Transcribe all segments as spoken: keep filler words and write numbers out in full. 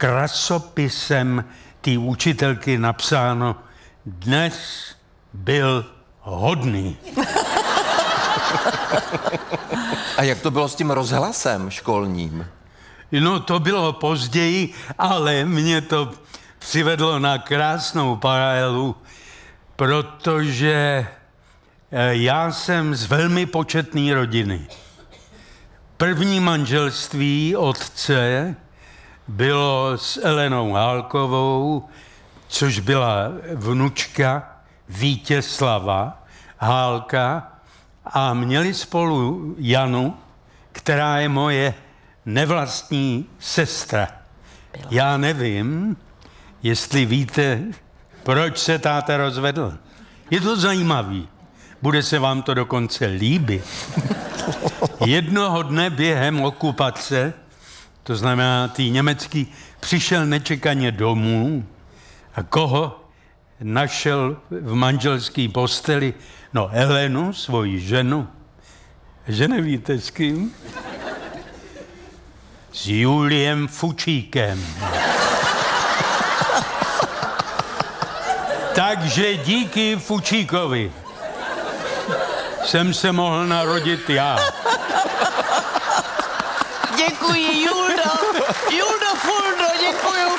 krasopisem té učitelky napsáno: dnes byl hodný. A jak to bylo s tím rozhlasem školním? No to bylo později, ale mě to přivedlo na krásnou paralelu, protože já jsem z velmi početné rodiny. První manželství otce bylo s Elenou Hálkovou, což byla vnučka Vítězslava Hálka, a měli spolu Janu, která je moje nevlastní sestra. Byla. Já nevím, jestli víte, proč se táta rozvedl. Je to zajímavý. Bude se vám to dokonce líbit. Jednoho dne během okupace, to znamená tý německý, přišel nečekaně domů a koho našel v manželské posteli? No Elenu, svoji ženu. Že nevíte s kým? S Juliem Fučíkem. Takže díky Fučíkovi jsem se mohl narodit já. Děkuji, Juldo. Juldo Fuldo, děkuju.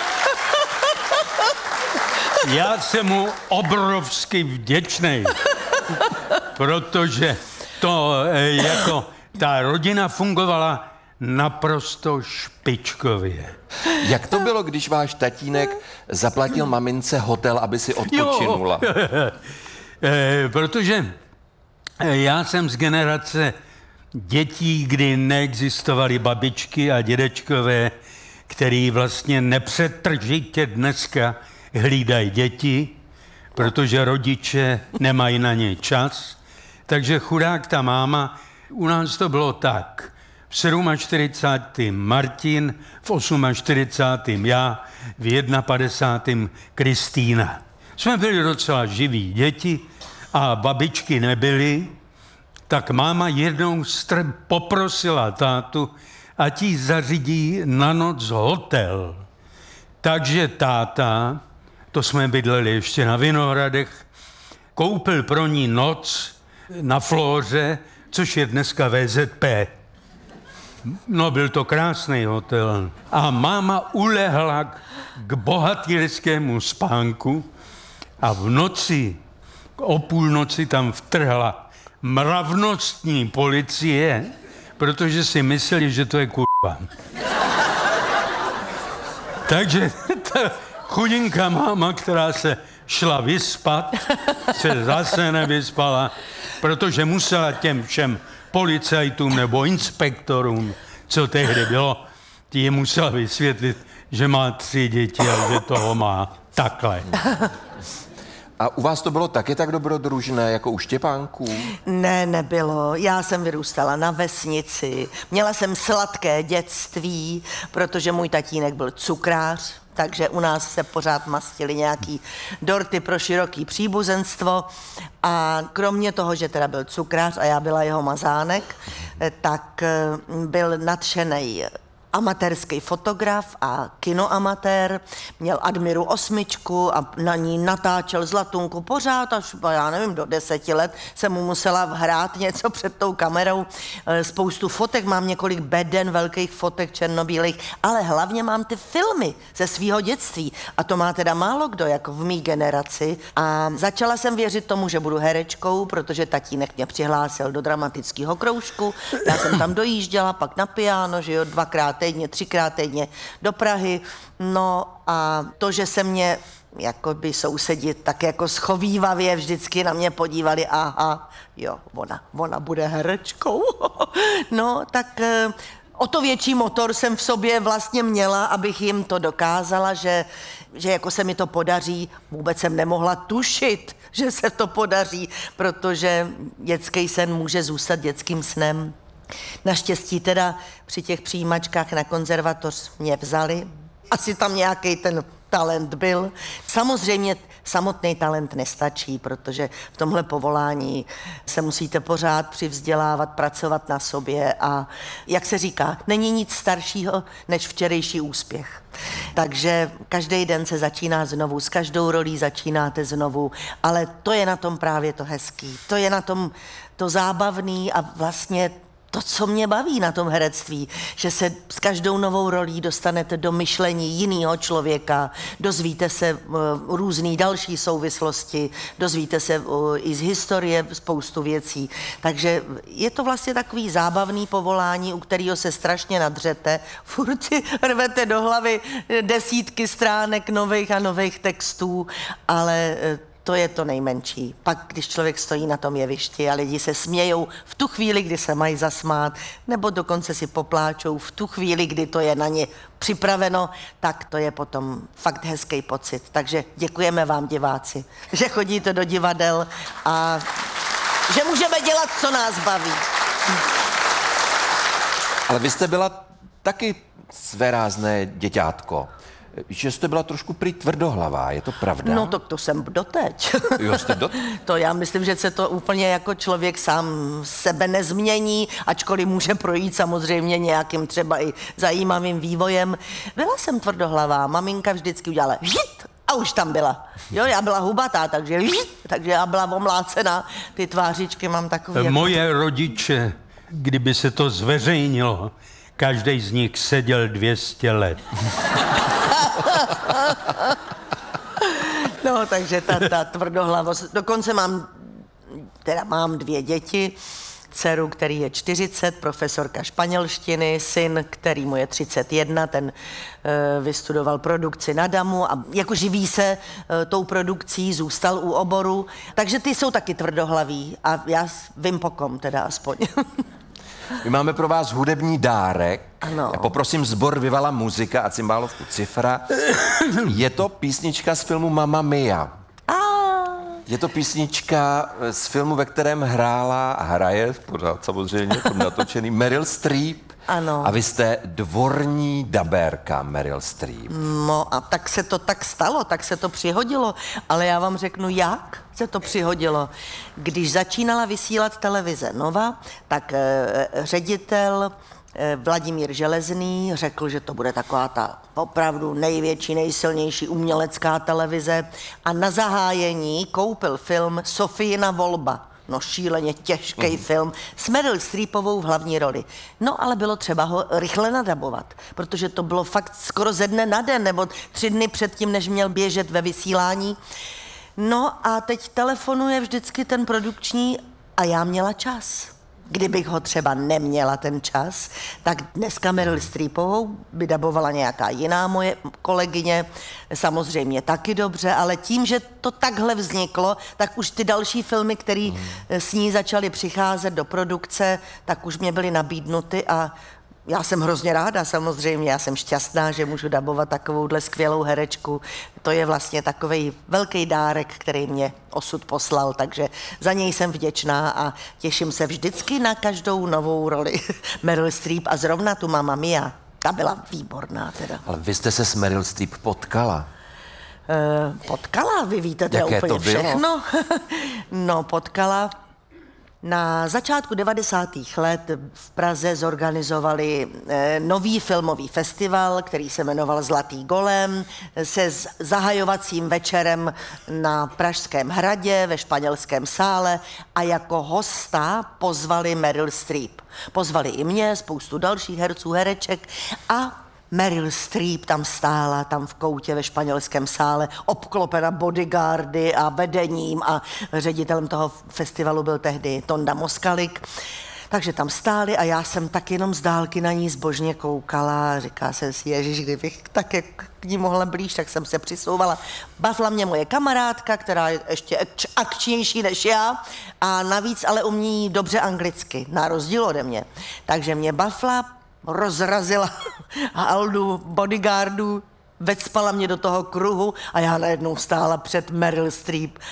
Já jsem mu obrovsky vděčný, protože to jako ta rodina fungovala naprosto špičkově. Jak to bylo, když váš tatínek zaplatil mamince hotel, aby si odpočinula? Jo, e, protože já jsem z generace dětí, kdy neexistovaly babičky a dědečkové, který vlastně nepřetržitě dneska hlídají děti, protože rodiče nemají na ně čas. Takže chudák ta máma, u nás to bylo tak. V čtyřicátém sedmém Martin, v čtyřicátém osmém já, v padesátém prvním Kristýna. Jsme byli docela živí děti a babičky nebyly, tak máma jednou str- poprosila tátu, ať jí zařídí na noc hotel. Takže táta, to jsme bydleli ještě na Vinohradech, koupil pro ní noc na Flóře, což je dneska V Z P. No, byl to krásný hotel. A máma ulehla k bohatýrskému spánku a v noci, o půlnoci tam vtrhla mravnostní policie, protože si mysleli, že to je kurva. Takže ta chudinka máma, která se šla vyspat, se zase nevyspala, protože musela těm všem policajtům nebo inspektorům, co tehdy bylo, ti musela vysvětlit, že má tři děti a že toho má takhle. A u vás to bylo taky tak dobrodružné jako u Štěpánků? Ne, nebylo. Já jsem vyrůstala na vesnici. Měla jsem sladké dětství, protože můj tatínek byl cukrář, takže u nás se pořád mastily nějaký dorty pro široký příbuzenstvo. A kromě toho, že teda byl cukrář a já byla jeho mazánek, tak byl nadšenej amatérský fotograf a kinoamatér, měl Admiru osmičku a na ní natáčel Zlatunku pořád, až já nevím, do deseti let jsem mu musela hrát něco před tou kamerou. Spoustu fotek, mám několik beden, velkých fotek černobílých, ale hlavně mám ty filmy ze svýho dětství a to má teda málo kdo, jako v mý generaci. A začala jsem věřit tomu, že budu herečkou, protože tatínek mě přihlásil do dramatického kroužku, já jsem tam dojížděla, pak na piano, že jo, dvakrát týdně, třikrát týdně do Prahy. No a to, že se mě jakoby sousedi tak jako schovívavě vždycky na mě podívali, aha, jo, ona, ona bude herečkou. No, tak o to větší motor jsem v sobě vlastně měla, abych jim to dokázala, že, že jako se mi to podaří. Vůbec jsem nemohla tušit, že se to podaří, protože dětský sen může zůstat dětským snem. Naštěstí teda při těch přijímačkách na konzervatoř mě vzali. Asi tam nějaký ten talent byl. Samozřejmě samotný talent nestačí, protože v tomhle povolání se musíte pořád přivzdělávat, pracovat na sobě a, jak se říká, není nic staršího než včerejší úspěch. Takže každý den se začíná znovu, s každou rolí začínáte znovu, ale to je na tom právě to hezký, to je na tom to zábavný a vlastně to, co mě baví na tom herectví, že se s každou novou rolí dostanete do myšlení jiného člověka, dozvíte se uh, různý další souvislosti, dozvíte se uh, i z historie spoustu věcí. Takže je to vlastně takový zábavný povolání, u kterého se strašně nadřete, furt si rvete do hlavy desítky stránek nových a nových textů, ale uh, to je to nejmenší. Pak, když člověk stojí na tom jevišti a lidi se smějou v tu chvíli, kdy se mají zasmát, nebo dokonce si popláčou v tu chvíli, kdy to je na ně připraveno, tak to je potom fakt hezký pocit. Takže děkujeme vám, diváci, že chodíte do divadel a že můžeme dělat, co nás baví. Ale vy jste byla taky svérázné děťátko. Že jste byla trošku prý tvrdohlavá, je to pravda? No to, to jsem doteď. Jo, jste do... To já myslím, že se to úplně jako člověk sám sebe nezmění, ačkoliv může projít samozřejmě nějakým třeba i zajímavým vývojem. Byla jsem tvrdohlavá, maminka vždycky udělala žit a už tam byla. Jo, já byla hubatá, takže žit, takže já byla omlácená. Ty tvářičky mám takový... Moje jako... rodiče, kdyby se to zveřejnilo, každý z nich seděl dvě stě let. No, takže ta, ta tvrdohlavost. Dokonce mám, teda mám dvě děti, dceru, který je čtyřicet, profesorka španělštiny, syn, který mu je třicet jedna, ten e, vystudoval produkci na Damu a jako živí se e, tou produkcí, zůstal u oboru, takže ty jsou taky tvrdohlaví a já vím po kom teda aspoň. My máme pro vás hudební dárek. Ano. Já poprosím sbor Vivala muzika a cymbálovku Cifra. Je to písnička z filmu Mamma Mia. Je to písnička z filmu, ve kterém hrála a hraje, pořád samozřejmě, natočený Meryl Streep. Ano. A vy jste dvorní dabérka Meryl Streep. No a tak se to tak stalo, tak se to přihodilo, ale já vám řeknu, jak se to přihodilo. Když začínala vysílat televize Nova, tak e, ředitel e, Vladimír Železný řekl, že to bude taková ta opravdu největší, nejsilnější umělecká televize a na zahájení koupil film Sofijina volba. No šíleně těžký mm. film s Meryl Streepovou v hlavní roli. No ale bylo třeba ho rychle nadabovat, protože to bylo fakt skoro ze dne na den, nebo tři dny předtím, než měl běžet ve vysílání. No a teď telefonuje vždycky ten produkční a já měla čas. Kdybych ho třeba neměla ten čas, tak dneska Meryl Streepovou by dabovala nějaká jiná moje kolegyně, samozřejmě taky dobře, ale tím, že to takhle vzniklo, tak už ty další filmy, které mm. s ní začaly přicházet do produkce, tak už mě byly nabídnuty a já jsem hrozně ráda samozřejmě, já jsem šťastná, že můžu dabovat takovouhle skvělou herečku. To je vlastně takovej velký dárek, který mě osud poslal, takže za něj jsem vděčná a těším se vždycky na každou novou roli Meryl Streep a zrovna tu Mamma Mia. Ta byla výborná teda. Ale vy jste se s Meryl Streep potkala. E, potkala, vy víte to Jaké úplně to bylo? všechno. No, potkala. Na začátku devadesátých let v Praze zorganizovali eh, nový filmový festival, který se jmenoval Zlatý golem, se zahajovacím večerem na Pražském hradě ve Španělském sále a jako hosta pozvali Meryl Streep. Pozvali i mě, spoustu dalších herců, hereček a Meryl Streep tam stála, tam v koutě ve Španělském sále, obklopena bodyguardy a vedením a ředitelem toho festivalu byl tehdy Tonda Moskalik. Takže tam stáli a já jsem tak jenom z dálky na ní zbožně koukala. Říká jsem si, ježiš, kdybych tak k ní mohla blíž, tak jsem se přisouvala. Bavila mě moje kamarádka, která je ještě akčnější než já a navíc ale umí dobře anglicky, na rozdíl ode mě. Takže mě bavila, rozrazila haldu bodyguardů, vecpala mě do toho kruhu a já najednou stála před Meryl Streep.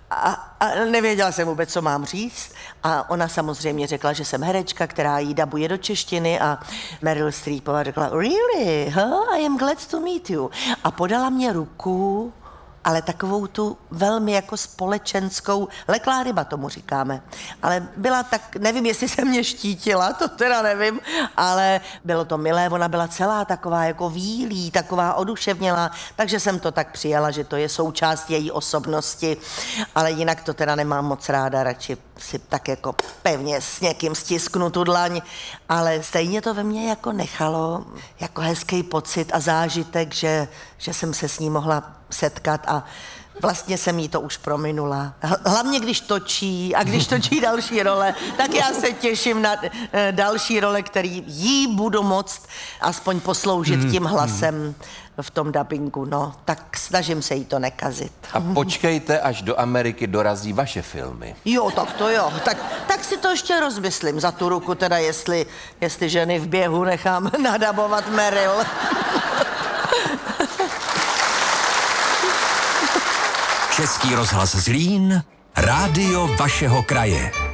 A, a nevěděla jsem vůbec, co mám říct. A ona samozřejmě řekla, že jsem herečka, která jí dabuje do češtiny a Meryl Streepová řekla, really, huh? I am glad to meet you. A podala mě ruku, ale takovou tu velmi jako společenskou, leklá ryba tomu říkáme. Ale byla tak, nevím, jestli se mě štítila, to teda nevím, ale bylo to milé, ona byla celá taková jako vílí, taková oduševnělá, takže jsem to tak přijala, že to je součást její osobnosti, ale jinak to teda nemám moc ráda, radši si tak jako pevně s někým stisknu tu dlaň, ale stejně to ve mně jako nechalo jako hezký pocit a zážitek, že, že jsem se s ní mohla setkat a vlastně jsem jí to už prominula. Hlavně když točí a když točí další role, tak já se těším na e, další role, který jí budu moct aspoň posloužit tím hlasem v tom dabingu, no. Tak snažím se jí to nekazit. A počkejte, až do Ameriky dorazí vaše filmy. Jo, tak to jo. Tak, tak si to ještě rozmyslím za tu ruku, teda jestli, jestli ženy v běhu nechám nadabovat Meryl. Český rozhlas Zlín, rádio vašeho kraje.